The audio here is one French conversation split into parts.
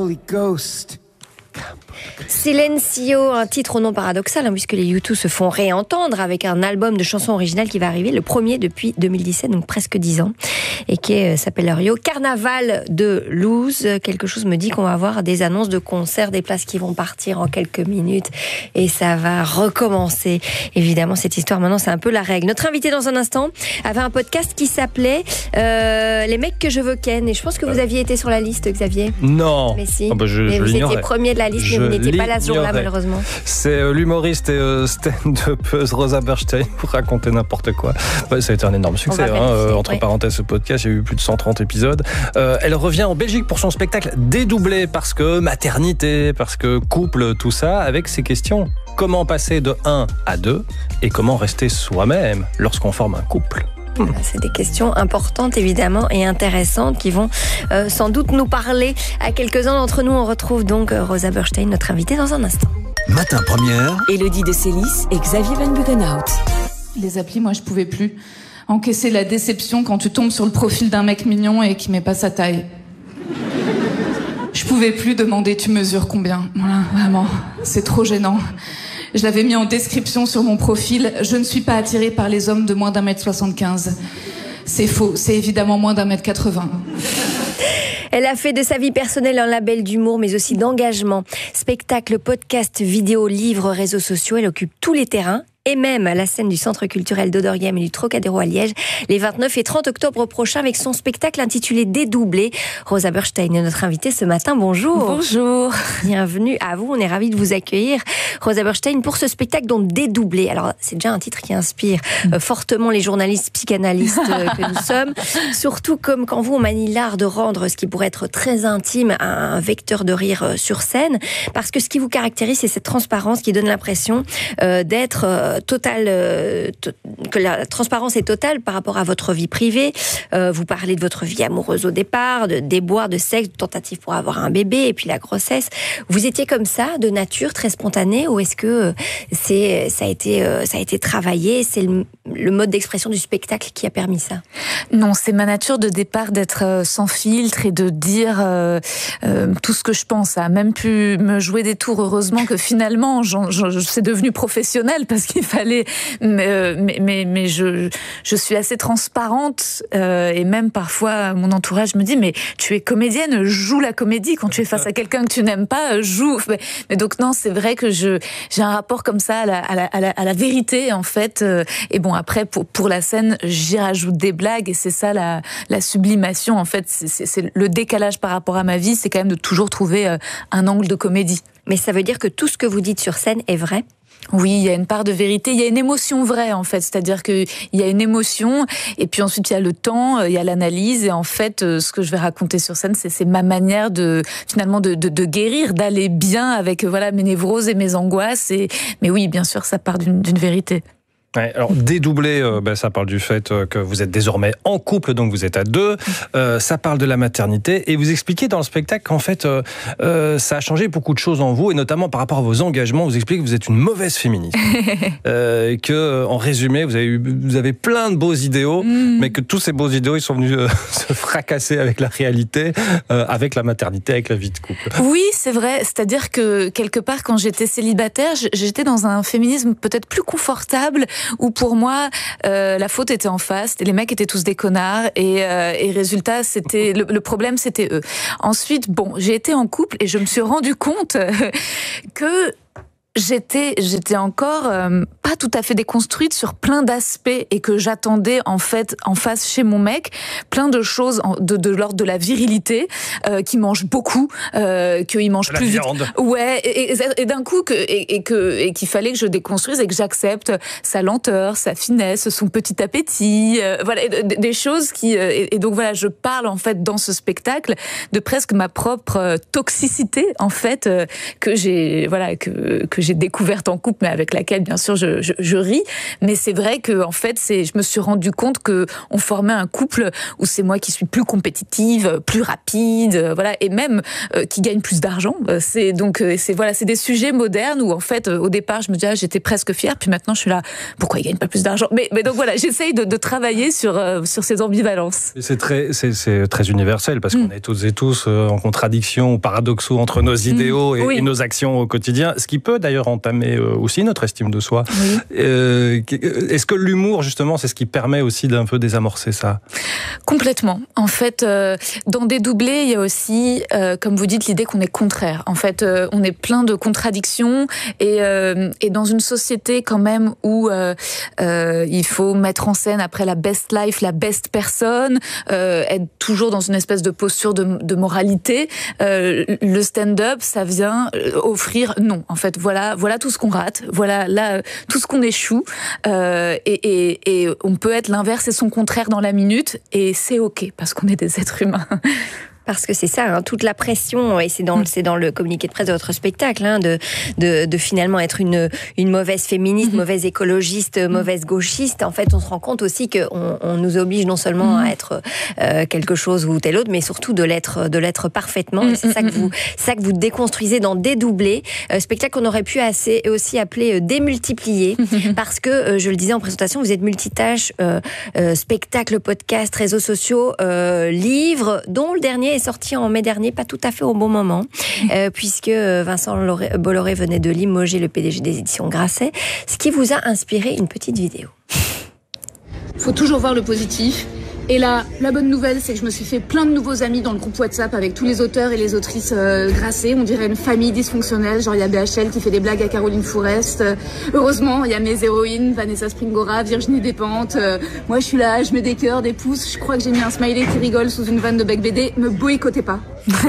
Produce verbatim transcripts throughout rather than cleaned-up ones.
Holy Ghost. Silencio, un titre au nom paradoxal, hein, puisque les U deux se font réentendre avec un album de chansons originales qui va arriver, le premier depuis deux mille dix-sept, donc presque dix ans, et qui euh, s'appelle Rio. Carnaval de Luz, quelque chose me dit qu'on va avoir des annonces de concerts, des places qui vont partir en quelques minutes, et ça va recommencer. Évidemment, cette histoire, maintenant, c'est un peu la règle. Notre invité dans un instant avait un podcast qui s'appelait euh, Les mecs que je veux ken, et je pense que vous aviez été sur la liste, Xavier. Non. Mais si. Oh bah je, mais je vous l'ignorais. étiez premier de la liste, Je mais vous n'étiez pas là ce jour-là, l'ignorais. malheureusement. C'est euh, l'humoriste et euh, stand-upeuse Rosa Berstein pour raconter n'importe quoi. Ouais, ça a été un énorme succès. Hein, euh, entre oui. parenthèses, ce podcast, il y a eu plus de cent trente épisodes. Euh, elle revient en Belgique pour son spectacle Dédoublé, parce que maternité, parce que couple, tout ça, avec ces questions. Comment passer de un à deux et comment rester soi-même lorsqu'on forme un couple? Voilà, c'est des questions importantes évidemment et intéressantes qui vont euh, sans doute nous parler à quelques-uns d'entre nous. On retrouve donc euh, Rosa Berstein, notre invitée, dans un instant. Matin première. Élodie de Célis et Xavier Van Bugenhout. Les applis, moi, je pouvais plus encaisser la déception quand tu tombes sur le profil d'un mec mignon et qui met pas sa taille. Je pouvais plus demander tu mesures combien. Voilà, vraiment, c'est trop gênant. Je l'avais mis en description sur mon profil. Je ne suis pas attirée par les hommes de moins d'un mètre soixante-quinze. C'est faux, c'est évidemment moins d'un mètre quatre-vingts. Elle a fait de sa vie personnelle un label d'humour, mais aussi d'engagement. Spectacle, podcast, vidéo, livres, réseaux sociaux, elle occupe tous les terrains. Et même à la scène du Centre culturel d'Odorghem et du Trocadéro à Liège, les vingt-neuf et trente octobre prochains, avec son spectacle intitulé Dédoublé. Rosa Berstein est notre invitée ce matin. Bonjour. Bonjour. Bienvenue à vous. On est ravis de vous accueillir, Rosa Berstein, pour ce spectacle donc Dédoublé. Alors, c'est déjà un titre qui inspire euh, fortement les journalistes psychanalystes euh, que nous sommes. Surtout comme quand vous, on manie l'art de rendre ce qui pourrait être très intime à un vecteur de rire euh, sur scène. Parce que ce qui vous caractérise, c'est cette transparence qui donne l'impression euh, d'être... Euh, Total, euh, to- que la transparence est totale par rapport à votre vie privée. Euh, vous parlez de votre vie amoureuse au départ, de déboires, de sexe, de tentatives pour avoir un bébé, et puis la grossesse. Vous étiez comme ça, de nature, très spontanée, ou est-ce que c'est, ça a été, euh, ça a été travaillé, c'est le, le mode d'expression du spectacle qui a permis ça? Non, c'est ma nature de départ d'être sans filtre et de dire euh, euh, tout ce que je pense. Ça a même pu me jouer des tours. Heureusement que finalement, j'en, j'en, c'est devenu professionnel parce qu'il fallait, mais, mais, mais, mais je, je suis assez transparente euh, et même parfois mon entourage me dit mais tu es comédienne, joue la comédie. Quand tu es face à quelqu'un que tu n'aimes pas, joue. Mais, mais donc non, c'est vrai que je j'ai un rapport comme ça à la, à la, à la, à la vérité en fait. Et bon après pour pour la scène, j'y rajoute des blagues et c'est ça la la sublimation en fait. C'est, c'est, c'est le décalage par rapport à ma vie, c'est quand même de toujours trouver un angle de comédie. Mais ça veut dire que tout ce que vous dites sur scène est vrai? Oui, il y a une part de vérité, il y a une émotion vraie en fait, c'est-à-dire que il y a une émotion et puis ensuite il y a le temps, il y a l'analyse et en fait ce que je vais raconter sur scène, c'est, c'est ma manière de finalement de, de, de guérir, d'aller bien avec voilà mes névroses et mes angoisses. Et mais oui, bien sûr, ça part d'une, d'une vérité. Ouais, alors Dédoublé, euh, ben, ça parle du fait euh, que vous êtes désormais en couple, donc vous êtes à deux. Euh, ça parle de la maternité et vous expliquez dans le spectacle qu'en fait euh, euh, ça a changé beaucoup de choses en vous et notamment par rapport à vos engagements. Vous expliquez que vous êtes une mauvaise féministe, euh, et que en résumé vous avez eu, vous avez plein de beaux idéaux, mm. mais que tous ces beaux idéaux ils sont venus euh, se fracasser avec la réalité, euh, avec la maternité, avec la vie de couple. Oui, c'est vrai. C'est-à-dire que quelque part quand j'étais célibataire, j'étais dans un féminisme peut-être plus confortable. Où pour moi, euh, la faute était en face, les mecs étaient tous des connards, et, euh, et résultat, c'était le, le problème, c'était eux. Ensuite, bon, j'ai été en couple et je me suis rendu compte que J'étais, j'étais encore euh, pas tout à fait déconstruite sur plein d'aspects et que j'attendais en fait en face chez mon mec plein de choses en, de, de l'ordre de la virilité, euh, qui mange beaucoup, euh, qu'il mange la plus viande. vite. Ouais, et, et, et d'un coup que et, et que et qu'il fallait que je déconstruise et que j'accepte sa lenteur, sa finesse, son petit appétit, euh, voilà, des choses qui euh, et, et donc voilà, je parle en fait dans ce spectacle de presque ma propre toxicité en fait euh, que j'ai voilà que que j'ai découverte en couple, mais avec laquelle, bien sûr, je, je, je ris. Mais c'est vrai que, en fait, c'est, je me suis rendu compte que on formait un couple où c'est moi qui suis plus compétitive, plus rapide, voilà, et même euh, qui gagne plus d'argent. C'est donc, c'est voilà, c'est des sujets modernes où, en fait, au départ, je me disais, ah, j'étais presque fière, puis maintenant, je suis là, pourquoi il gagne pas plus d'argent? Mais, mais donc voilà, j'essaye de, de travailler sur euh, sur ces ambivalences. C'est très, c'est, c'est très universel parce mmh. qu'on est toutes et tous euh, en contradiction ou paradoxaux entre nos idéaux mmh. et, oui. et nos actions au quotidien, ce qui peut d'ailleurs entamer euh, aussi notre estime de soi. Oui. Euh, est-ce que l'humour, justement, c'est ce qui permet aussi d'un peu désamorcer ça? Complètement. En fait, euh, dans Dédoublé, il y a aussi, euh, comme vous dites, l'idée qu'on est contraire. En fait, euh, on est plein de contradictions et, euh, et dans une société quand même où euh, euh, il faut mettre en scène après la best life, la best personne, euh, être toujours dans une espèce de posture de, de moralité. Euh, le stand-up, ça vient offrir non. En fait, voilà, voilà tout ce qu'on rate, voilà là tout ce qu'on échoue, euh, et, et, et on peut être l'inverse et son contraire dans la minute, et c'est ok parce qu'on est des êtres humains. Parce que c'est ça, hein, toute la pression, et c'est dans, c'est dans le communiqué de presse de votre spectacle, hein, de, de, de finalement être une, une mauvaise féministe, mmh. mauvaise écologiste, mmh. mauvaise gauchiste. En fait, on se rend compte aussi qu'on on nous oblige non seulement mmh. à être euh, quelque chose ou tel autre, mais surtout de l'être, de l'être parfaitement. Mmh. Et c'est ça que vous, ça que vous déconstruisez dans Dédoublé, euh, spectacle qu'on aurait pu assez, aussi appeler euh, Démultiplié, mmh. parce que, euh, je le disais en présentation, vous êtes multitâche, euh, euh, spectacle, podcast, réseaux sociaux, euh, livres, dont le dernier est sorti en mai dernier, pas tout à fait au bon moment, euh, puisque Vincent Bolloré venait de limoger le P D G des éditions Grasset, ce qui vous a inspiré une petite vidéo. Il faut toujours voir le positif. Et là, la bonne nouvelle, c'est que je me suis fait plein de nouveaux amis dans le groupe WhatsApp avec tous les auteurs et les autrices euh, Grasset. On dirait une famille dysfonctionnelle. Genre, il y a B H L qui fait des blagues à Caroline Fourest. Euh, heureusement, il y a mes héroïnes, Vanessa Springora, Virginie Despentes. Euh, moi, je suis là, je mets des cœurs, des pouces. Je crois que j'ai mis un smiley qui rigole sous une vanne de Bec B D. Me boycottez pas.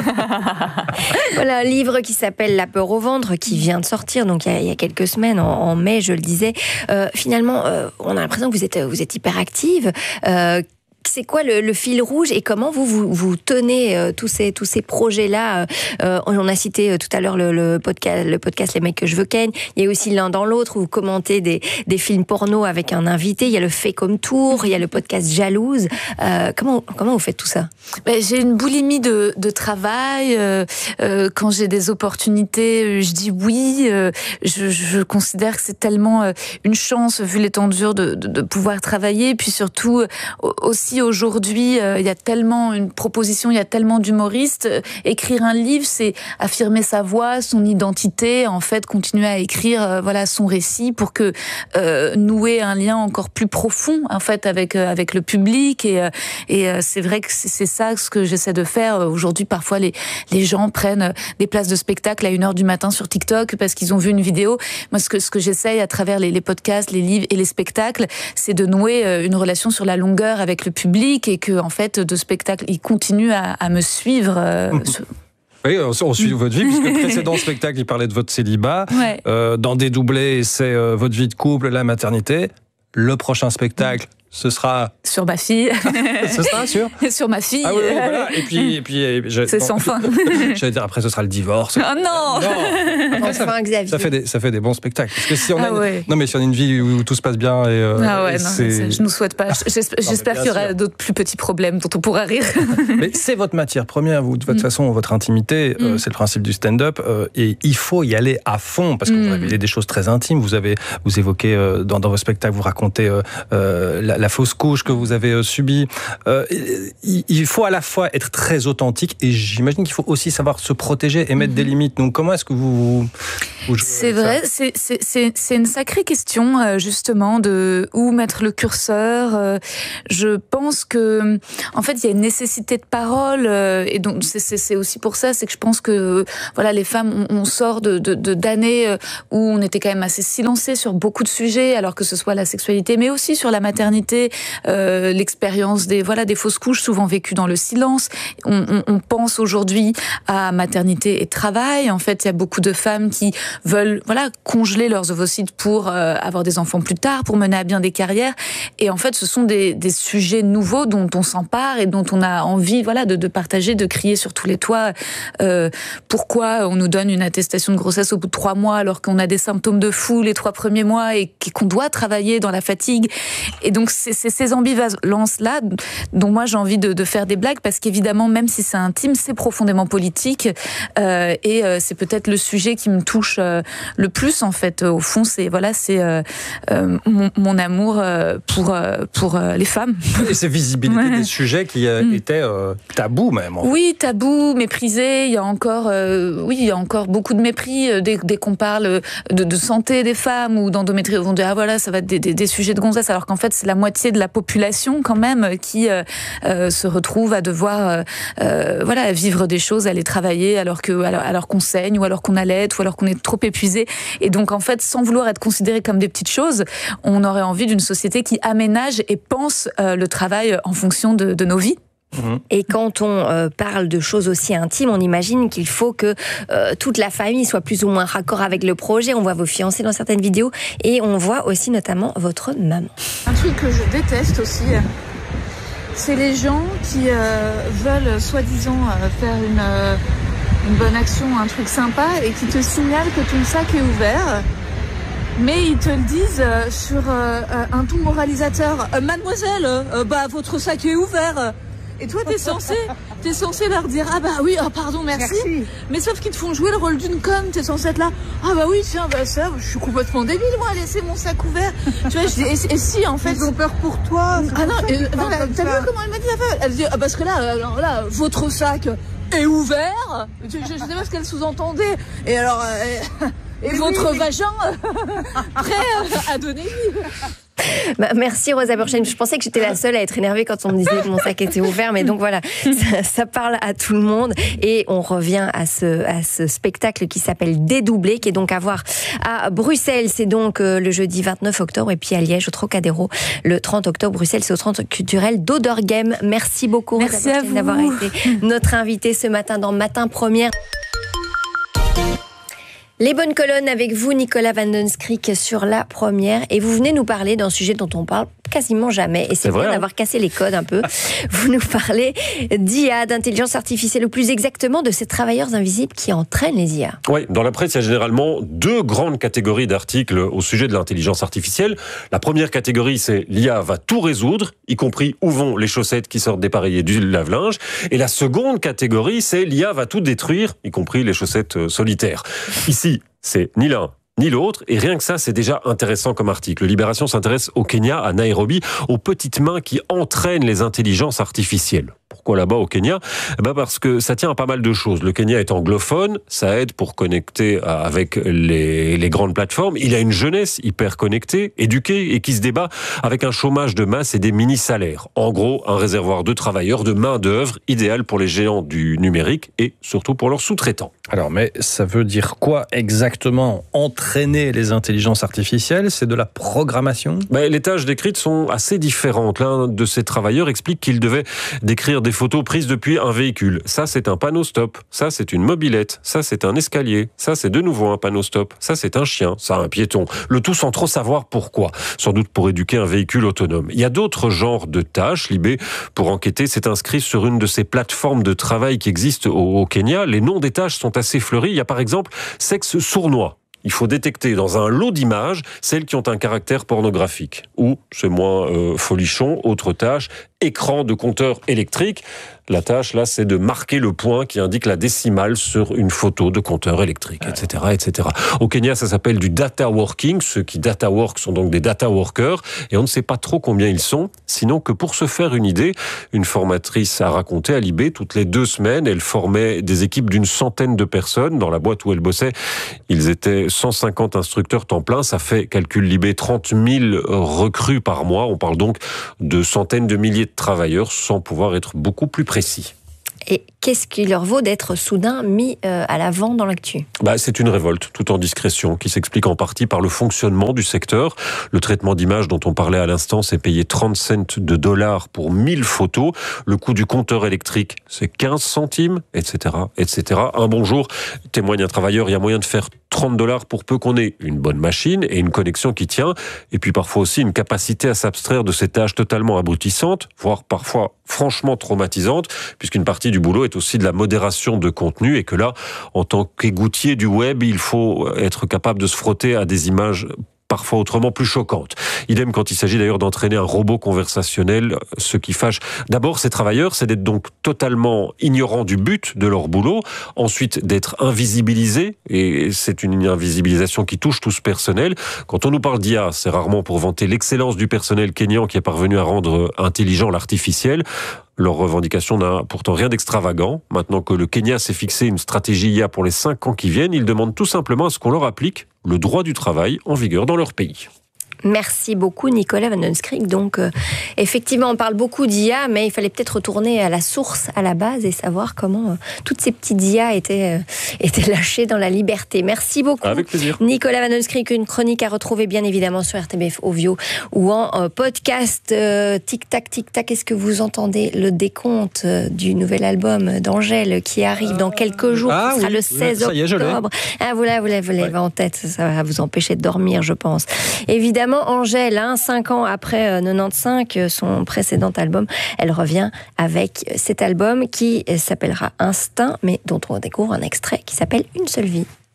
Voilà, un livre qui s'appelle La peur au ventre, qui vient de sortir, donc il y a, il y a quelques semaines, en, en mai, je le disais. Euh, finalement, euh, on a l'impression que vous êtes, vous êtes hyper active. Euh, C'est quoi le, le fil rouge et comment vous vous, vous tenez euh, tous ces tous ces projets là euh, On a cité euh, tout à l'heure le, le podcast le podcast Les mecs que je veux ken. Il y a aussi l'un dans l'autre où vous commentez des des films porno avec un invité. Il y a le fait comme tour. Il y a le podcast Jalouse. Euh, comment comment vous faites tout ça? Ben, j'ai une boulimie de de travail. Euh, euh, quand j'ai des opportunités, je dis oui. Euh, je, je considère que c'est tellement euh, une chance vu l'étendue de, de de pouvoir travailler. Puis surtout euh, aussi aujourd'hui, euh, il y a tellement une proposition, il y a tellement d'humoristes. Euh, écrire un livre, c'est affirmer sa voix, son identité, en fait, continuer à écrire, euh, voilà, son récit pour que euh, nouer un lien encore plus profond, en fait, avec euh, avec le public. Et euh, et euh, c'est vrai que c'est, c'est ça ce que j'essaie de faire aujourd'hui. Parfois, les les gens prennent des places de spectacle à une heure du matin sur TikTok parce qu'ils ont vu une vidéo. Moi, ce que ce que j'essaye à travers les, les podcasts, les livres et les spectacles, c'est de nouer une relation sur la longueur avec le public. Et que, en fait, de spectacle, il continue à, à me suivre. Euh, sur... Oui, on, on suit votre vie, puisque le précédent spectacle, il parlait de votre célibat. Ouais. Euh, dans Dédoublé, c'est euh, votre vie de couple, la maternité. Le prochain spectacle, ce sera... Sur ma fille. Ce sera sur Sur ma fille. Ah oui, oui, voilà. Et puis... Et puis et je, c'est bon, sans fin. J'allais dire, après, ce sera le divorce. Oh non, non. Après, enfin, ça, ça, fait des, ça fait des bons spectacles. Parce que si on a, ah ouais. une, non, mais si on a une vie où tout se passe bien... Et, euh, ah ouais, et non, c'est... je ne souhaite pas. J'espère, non, j'espère qu'il y aura sûr. d'autres plus petits problèmes dont on pourra rire. Mais c'est votre matière première, vous, de toute mm. façon, votre intimité, mm. euh, c'est le principe du stand-up. Euh, et il faut y aller à fond, parce que mm. vous révélez des choses très intimes. Vous, avez, vous évoquez euh, dans, dans vos spectacles, vous racontez euh, euh, la, la fausse couche que vous avez euh, subie. Euh, il faut à la fois être très authentique et j'imagine qu'il faut aussi savoir se protéger et mettre mm-hmm. des limites. Donc comment est-ce que vous... vous c'est vrai, c'est, c'est, c'est, c'est une sacrée question euh, justement de où mettre le curseur. Euh, je pense que en fait il y a une nécessité de parole euh, et donc c'est, c'est, c'est aussi pour ça, c'est que je pense que voilà les femmes, on, on sort de, de, de d'années où on était quand même assez silencés sur beaucoup de sujets, alors que ce soit la sexualité, mais aussi sur la maternité. maternité, euh, l'expérience des voilà des fausses couches souvent vécues dans le silence. On, on, on pense aujourd'hui à maternité et travail. En fait, il y a beaucoup de femmes qui veulent voilà congeler leurs ovocytes pour euh, avoir des enfants plus tard, pour mener à bien des carrières. Et en fait, ce sont des, des sujets nouveaux dont on s'empare et dont on a envie voilà de, de partager, de crier sur tous les toits. Euh, pourquoi on nous donne une attestation de grossesse au bout de trois mois alors qu'on a des symptômes de fou les trois premiers mois et qu'on doit travailler dans la fatigue. Et donc c'est, c'est ces ambivalences-là dont moi j'ai envie de, de faire des blagues, parce qu'évidemment, même si c'est intime, c'est profondément politique euh, et euh, c'est peut-être le sujet qui me touche euh, le plus en fait. Au fond, c'est voilà, c'est euh, euh, mon, mon amour euh, pour euh, pour euh, les femmes. Et ces visibilités ouais. des sujets qui euh, mmh. étaient euh, tabous même. En fait. Oui, tabous, méprisés. Il y a encore, euh, oui, il y a encore beaucoup de mépris euh, dès, dès qu'on parle de, de santé des femmes ou d'endométriose. On dit ah voilà, ça va être des, des, des sujets de gonzesse, alors qu'en fait c'est la moitié de la population quand même qui euh, euh, se retrouve à devoir euh, euh, voilà vivre des choses, aller travailler alors que alors, alors qu'on saigne ou alors qu'on allait ou alors qu'on est trop épuisé. Et donc en fait, sans vouloir être considéré comme des petites choses, on aurait envie d'une société qui aménage et pense euh, le travail en fonction de, de nos vies. Et quand on euh, parle de choses aussi intimes, on imagine qu'il faut que euh, toute la famille soit plus ou moins raccord avec le projet. On voit vos fiancés dans certaines vidéos et on voit aussi notamment votre maman. Un truc que je déteste aussi, c'est les gens qui euh, veulent soi-disant euh, faire une, euh, une bonne action, un truc sympa, et qui te signalent que ton sac est ouvert. Mais ils te le disent euh, sur euh, un ton moralisateur. Euh, Mademoiselle, euh, bah votre sac est ouvert. Et toi, t'es censé, t'es censé leur dire ah bah oui, oh, pardon, merci. merci. Mais sauf qu'ils te font jouer le rôle d'une conne. T'es censé être là. Ah bah oui, tiens, bah ça, je suis complètement débile, moi, laissez mon sac ouvert. Tu vois, je dis, et, et si en fait, ils ont peur pour toi. Ah non, et, non t'as vu comment elle m'a dit la femme? Elle dit ah parce que là, alors, là, votre sac est ouvert. Je, je, je sais pas ce qu'elle sous-entendait. Et alors, euh, et, et votre oui, vagin prêt à donner vie. Bah, merci Rosa Burstein. Je pensais que j'étais la seule à être énervée quand on me disait que mon sac était ouvert, mais donc voilà, ça, ça parle à tout le monde. Et on revient à ce, à ce spectacle qui s'appelle Dédoublé, qui est donc à voir à Bruxelles. C'est donc euh, le jeudi vingt-neuf octobre, et puis à Liège, au Trocadéro, le trente octobre. Bruxelles, c'est au Centre culturel d'Oderghem. Merci beaucoup merci Rosa Burstein d'avoir été notre invitée ce matin dans Matin Première. Les bonnes colonnes avec vous, Nicolas Van Den Skrik, sur La Première. Et vous venez nous parler d'un sujet dont on parle quasiment jamais. Et c'est, c'est bien vrai, d'avoir hein. cassé les codes un peu. Vous nous parlez d'I A, d'intelligence artificielle, ou plus exactement de ces travailleurs invisibles qui entraînent les I A. Oui, dans la presse, il y a généralement deux grandes catégories d'articles au sujet de l'intelligence artificielle. La première catégorie, c'est l'I A va tout résoudre, y compris où vont les chaussettes qui sortent dépareillées du lave-linge. Et la seconde catégorie, c'est l'I A va tout détruire, y compris les chaussettes solitaires. Ici, c'est ni l'un ni l'autre, et rien que ça, c'est déjà intéressant comme article. Libération s'intéresse au Kenya, à Nairobi, aux petites mains qui entraînent les intelligences artificielles. Pourquoi là-bas au Kenya ? Eh ben parce que ça tient à pas mal de choses. Le Kenya est anglophone, ça aide pour connecter avec les, les grandes plateformes. Il a une jeunesse hyper connectée, éduquée et qui se débat avec un chômage de masse et des mini-salaires. En gros, un réservoir de travailleurs, de main-d'œuvre idéal pour les géants du numérique et surtout pour leurs sous-traitants. Alors, mais ça veut dire quoi exactement entraîner les intelligences artificielles ? C'est de la programmation ? Ben, les tâches décrites sont assez différentes. L'un de ces travailleurs explique qu'il devait décrire des photos prises depuis un véhicule. Ça, c'est un panneau stop. Ça, c'est une mobilette. Ça, c'est un escalier. Ça, c'est de nouveau un panneau stop. Ça, c'est un chien. Ça, un piéton. Le tout sans trop savoir pourquoi. Sans doute pour éduquer un véhicule autonome. Il y a d'autres genres de tâches. Libé, pour enquêter, s'est inscrit sur une de ces plateformes de travail qui existent au, au Kenya. Les noms des tâches sont assez fleuris. Il y a par exemple sexe sournois. Il faut détecter dans un lot d'images celles qui ont un caractère pornographique. Ou, c'est moins euh, folichon, autre tâche, écran de compteur électrique. La tâche, là, c'est de marquer le point qui indique la décimale sur une photo de compteur électrique, et cetera, et cetera. Au Kenya, ça s'appelle du data working. Ceux qui data work sont donc des data workers. Et on ne sait pas trop combien ils sont. Sinon que pour se faire une idée, une formatrice a raconté à Libé, toutes les deux semaines, elle formait des équipes d'une centaine de personnes. Dans la boîte où elle bossait, ils étaient cent cinquante instructeurs temps plein. Ça fait, calcul Libé, trente mille recrues par mois. On parle donc de centaines de milliers de travailleurs sans pouvoir être beaucoup plus précis. Et qu'est-ce qui leur vaut d'être soudain mis euh, à l'avant dans l'actu? Bah, c'est une révolte, tout en discrétion, qui s'explique en partie par le fonctionnement du secteur. Le traitement d'image dont on parlait à l'instant, c'est payé trente cents de dollars pour mille photos. Le coût du compteur électrique, c'est quinze centimes, et cetera, et cetera. Un bon jour, témoigne un travailleur, il y a moyen de faire trente dollars pour peu qu'on ait une bonne machine et une connexion qui tient, et puis parfois aussi une capacité à s'abstraire de ces tâches totalement abrutissantes, voire parfois franchement traumatisantes, puisqu'une partie du boulot est aussi de la modération de contenu, et que là, en tant qu'égoutier du web, il faut être capable de se frotter à des images parfois autrement plus choquantes. Idem quand il s'agit d'ailleurs d'entraîner un robot conversationnel. Ce qui fâche d'abord ces travailleurs, c'est d'être donc totalement ignorants du but de leur boulot, ensuite d'être invisibilisés, et c'est une invisibilisation qui touche tout ce personnel. Quand on nous parle d'I A, c'est rarement pour vanter l'excellence du personnel kényan qui est parvenu à rendre intelligent l'artificiel. Leur revendication n'a pourtant rien d'extravagant. Maintenant que le Kenya s'est fixé une stratégie I A pour les cinq ans qui viennent, ils demandent tout simplement à ce qu'on leur applique le droit du travail en vigueur dans leur pays. Merci beaucoup Nicolas Van Hunskrig. Donc euh, effectivement on parle beaucoup d'I A, mais il fallait peut-être retourner à la source, à la base, et savoir comment euh, toutes ces petites I A étaient, euh, étaient lâchées dans la liberté. Merci beaucoup. Avec plaisir. Nicolas Van Hunskrig, une chronique à retrouver bien évidemment sur R T B F Ovio ou en euh, podcast. Euh, tic tac tic tac, est-ce que vous entendez le décompte euh, du nouvel album d'Angèle qui arrive dans quelques jours? Ah, Ce sera oui. le seize Ça y est, je l'ai. octobre. Ah, vous l'avez, vous l'avez, vous l'avez Ouais. en tête, ça va vous empêcher de dormir, je pense. Évidemment, Angèle, hein, cinq ans après euh, quatre-vingt-quinze, son précédent album, elle revient avec cet album qui s'appellera Instinct, mais dont on découvre un extrait qui s'appelle Une seule vie.